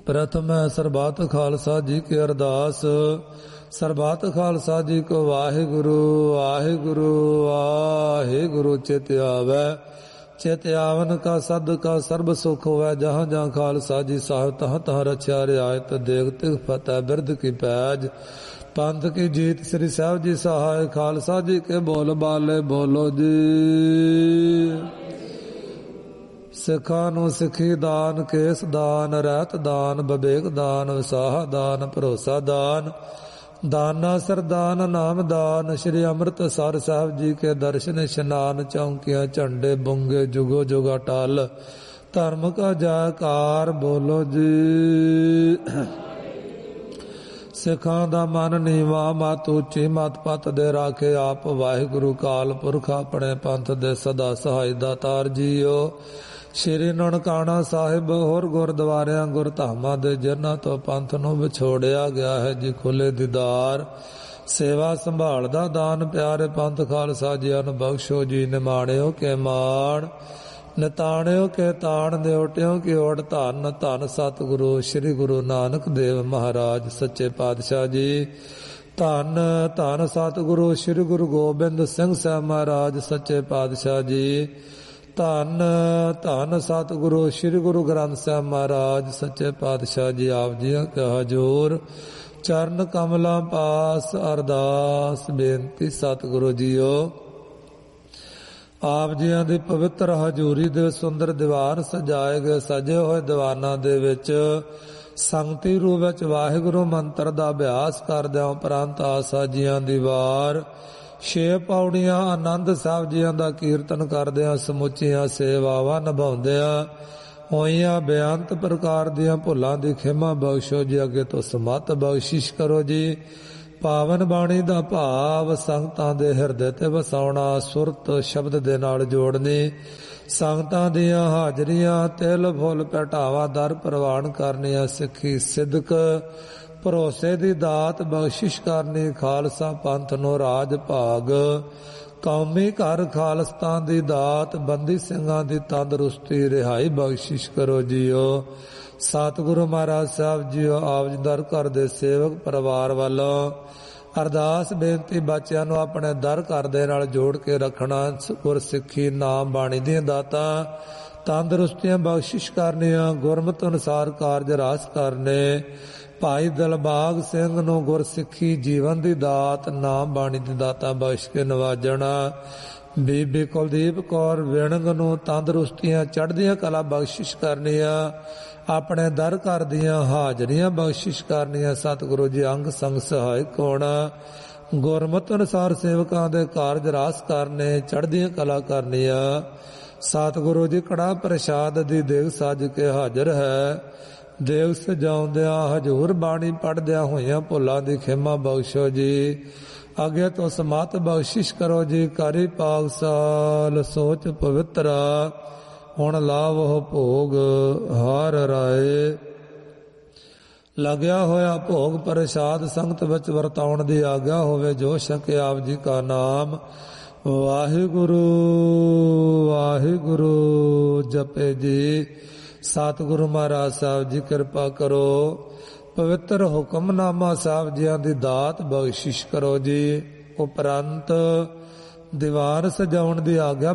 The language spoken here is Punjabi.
प्रथम है सरबत खालसा जी की अरदास। सरबत खालसा जी को वाहिगुरु वाहिगुरु वाहिगुरु चित आवे। चित आवन का सद का सर्ब सुख होवे। जहाँ जहाँ खालसा जी साहिब तहाँ तहाँ रक्षा रियायत। देख तिग फतेह बिरद की पैज। पंथ की जीत श्री साहिब जी सहाय। खालसा जी के बोल बाले बोलो जी। सिखा नू सिखी दान केस दान रहत दान विवेक दान विसाह दान भरोसा दान दाना सरदान नाम दान। श्री अमृतसर साहिब जी के दर्शन इशनान। चौंकियां झंडे बुंगे जुगो जुगा टल। धर्म का जयकार बोलो जी। सिखां दा मन नीवा मत उची मत पत दे राखे आप। वाहिगुरु काल पुरख अपने पंथ दे सदा सहाय दातार जीओ। श्री ननकाना साहिब होर गुरद्वारियां गुरधामां दे जिन्हां तो पंथ नूं विछोड़िया गया है जी खुले दीदार। सेवा संभाल दा दान प्यारे पंथ खालसा जी अन बख्शो जी। निमाणिओ के माण निताणिओ के ताण। न्योटिओ की ओट धन धन सतगुरु श्री गुरु नानक देव महाराज सच्चे पातशाह जी। धन धन सतगुरु श्री गुरु गोबिंद सिंह साहिब महाराज सच्चे पातशाह जी। धन धन सतगुरु श्री गुरु ग्रंथ साहिब महाराज सच्चे पातशाह जी। आप जी का हजूर चरण कमला पास अरदास बेनती सतगुरु जीओ। आप जियां दी पवित्र हजूरी दे सुंदर दीवार सजाए गए सजे होए दीवाना दे विच संगति रूप विच वाहिगुरु मंत्र दा अभ्यास करदਿਆਂ उपरंत आसा जियां दी वार 6 पौड़ियां आनंद साहिब जियां दा कीर्तन करਦਿਆਂ ਸਮੁੱਚੀਆਂ ਸੇਵਾਵਾਂ ਨਿਭਾਉਂਦਿਆਂ ਹੋਈਆਂ ਬੇਅੰਤ ਪ੍ਰਕਾਰ ਦੀਆਂ ਭੁੱਲਾਂ ਦੀ ਖਿਮਾ ਬਖਸ਼ੋ ਜੀ। ਅੱਗੇ ਤੋਂ ਸਮਤ ਬਖਸ਼ਿਸ਼ ਕਰੋ ਜੀ। ਪਾਵਨ ਬਾਣੀ ਦਾ ਭਾਵ ਸੰਗਤਾਂ ਦੇ ਹਿਰਦੇ ਤੇ ਵਸਾਉਣਾ। ਸੁਰਤ ਸ਼ਬਦ ਦੇ ਨਾਲ ਜੋੜਨੀ। ਸੰਗਤਾਂ ਦੀਆਂ ਹਾਜ਼ਰੀਆਂ ਤਿਲ ਫੁੱਲ ਭਟਾਵਾ ਦਰ ਪ੍ਰਵਾਨ ਕਰਨੀਆਂ। ਸਿੱਖੀ ਸਿਦਕ ਭਰੋਸੇ ਦੀ ਦਾਤ ਬਖਸ਼ਿਸ਼ ਕਰਨੀ। ਖਾਲਸਾ ਪੰਥ ਨੂੰ ਰਾਜ ਭਾਗ ਕੌਮੀ ਘਰ ਖਾਲਸਤਾਨ ਦੀ ਦਾਤ। ਬੰਦੀ ਸਿੰਘਾਂ ਦੀ ਤੰਦਰੁਸਤੀ ਰਿਹਾਈ ਬਖਸ਼ਿਸ਼ ਕਰੋ ਜੀਓ। ਸਤਿਗੁਰੂ ਮਹਾਰਾਜ ਸਾਹਿਬ ਜੀਓ ਆਪ ਜੀ ਦਰ ਘਰ ਦੇ ਸੇਵਕ ਪਰਿਵਾਰ ਵੱਲੋਂ ਅਰਦਾਸ ਬੇਨਤੀ ਬੱਚਿਆਂ ਨੂੰ ਆਪਣੇ ਦਰ ਘਰ ਦੇ ਨਾਲ ਜੋੜ ਕੇ ਰੱਖਣਾ। ਗੁਰਸਿੱਖੀ ਨਾਮ ਬਾਣੀ ਦੀਆਂ ਦਾਤਾਂ ਤੰਦਰੁਸਤੀਆਂ ਬਖਸ਼ਿਸ਼ ਕਰਨੀਆਂ। ਗੁਰਮਤ ਅਨੁਸਾਰ ਕਾਰਜ ਰਾਸ ਕਰਨੇ। ਭਾਈ ਦਿਲਬਾਗ ਸਿੰਘ ਨੂੰ ਗੁਰਸਿੱਖੀ ਜੀਵਨ ਦੀ ਦਾਤ ਨਾਮ ਬਾਣੀ ਦੀ ਦਾਤਾਂ ਬਖਸ਼ ਕੇ ਨਵਾਜਣਾ। ਬੀਬੀ ਕੁਲਦੀਪ ਕੌਰ ਵਿਣਗ ਨੂੰ ਤੰਦਰੁਸਤੀਆਂ ਚੜ੍ਹਦੀਆਂ ਕਲਾ ਬਖਸ਼ਿਸ਼ ਕਰਨੀਆਂ। ਆਪਣੇ ਦਰ ਘਰ ਦੀਆਂ ਹਾਜ਼ਰੀਆਂ ਬਖਸ਼ਿਸ਼ ਕਰਨੀਆਂ। ਸਤਿਗੁਰੂ ਜੀ ਅੰਗ ਸੰਗ ਸਹਾਇਕ ਹੋਣਾ। ਗੁਰਮਤਿ ਅਨੁਸਾਰ ਸੇਵਕਾਂ ਦੇ ਕਾਰਜ ਰਾਸ ਕਰਨੇ। ਚੜ੍ਹਦੀਆਂ ਕਲਾ ਕਰਨੀਆਂ। ਸਤਿਗੁਰੂ ਜੀ ਕੜਾ ਪ੍ਰਸ਼ਾਦ ਦੀ ਦੇਗ ਸੱਜ ਕੇ ਹਾਜ਼ਰ ਹੈ। ਦੇਗ ਸਜਾਉਂਦਿਆਂ ਹਜ਼ੂਰ ਬਾਣੀ ਪੜ੍ਹਦਿਆਂ ਹੋਈਆਂ ਭੁੱਲਾਂ ਦੀ ਖਿਮਾ ਬਖਸ਼ੋ ਜੀ। ਅੱਗੇ ਤੋਂ ਸਮਤ ਬਖਸ਼ਿਸ਼ ਕਰੋ ਜੀ। ਕਰੀ ਪਾਗਸਾਲ ਸੋਚ ਪਵਿੱਤਰਾ ਹੁਣ ਲਾਵੋ ਭੋਗ ਹਾਰ ਰਾਏ। ਲੱਗਿਆ ਹੋਇਆ ਭੋਗ ਪ੍ਰਸ਼ਾਦ ਸੰਗਤ ਵਿੱਚ ਵਰਤਾਉਣ ਦੀ ਆਗਿਆ ਹੋਵੇ। ਜੋ ਛਕੇ ਆਪ ਜੀ ਕਾ ਨਾਮ ਵਾਹਿਗੁਰੂ ਵਾਹਿਗੁਰੂ ਜਪੇ ਜੀ। ਸਤਿਗੁਰੂ ਮਹਾਰਾਜ ਸਾਹਿਬ ਜੀ ਕਿਰਪਾ ਕਰੋ। ਪਵਿੱਤਰ ਹੁਕਮਨਾਮਾ ਸਾਹਿਬ ਜੀਆਂ ਦੀ ਦਾਤ ਬਖਸ਼ਿਸ਼ ਕਰੋ ਜੀ। ਉਪਰੰਤ ਦੀਵਾਰ ਸਜਾਉਣ ਦੀ ਆਗਿਆ